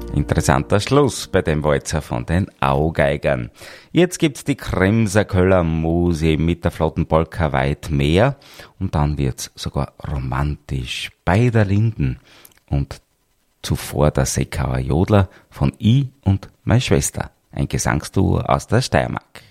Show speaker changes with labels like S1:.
S1: Interessanter Schluss bei dem Walzer von den Augeigern. Jetzt gibt's die Kremser Köller Musi mit der flotten Polka weit mehr und dann wird's sogar romantisch bei der Linden und zuvor der Seckauer Jodler von I und meine Schwester, ein Gesangsduo aus der Steiermark.